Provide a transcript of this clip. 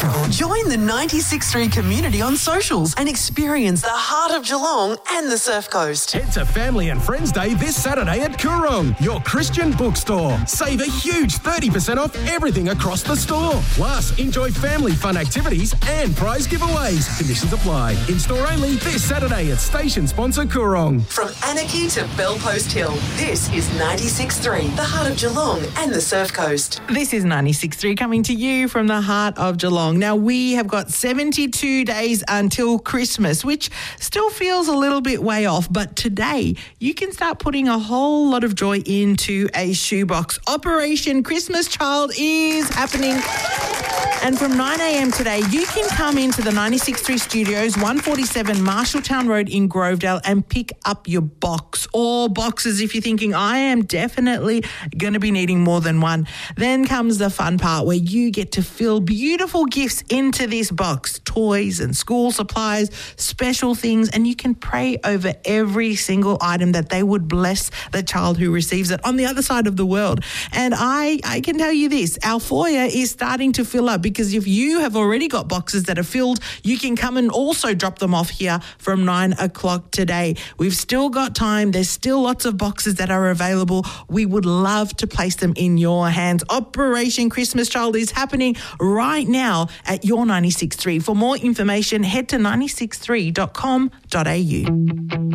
Join the 96.3 community on socials and experience the heart of Geelong and the Surf Coast. Head to Family and Friends Day this Saturday at Coorong, your Christian bookstore. Save a huge 30% off everything across the store. Plus, enjoy family fun activities and prize giveaways. Conditions apply. In-store only this Saturday at station sponsor Coorong. From Anarchy to Bellpost Hill, this is 96.3, the heart of Geelong and the Surf Coast. This is 96.3 coming to you from the heart of Geelong. Now, we have got 72 days until Christmas, which still feels a little bit way off, but today you can start putting a whole lot of joy into a shoebox. Operation Christmas Child is happening. And from 9 a.m. today, you can come into the 96.3 studios, 147 Marshalltown Road in Grovedale, and pick up your box or boxes if you're thinking, I am definitely going to be needing more than one. Then comes the fun part where you get to fill beautiful gifts into this box, toys and school supplies, special things, and you can pray over every single item that they would bless the child who receives it on the other side of the world. And I can tell you this, our foyer is starting to fill up, because if you have already got boxes that are filled, you can come and also drop them off here from 9 o'clock today. We've still got time. There's still lots of boxes that are available. We would love to place them in your hands. Operation Christmas Child is happening right now at your 96.3. For more information, head to 963.com.au.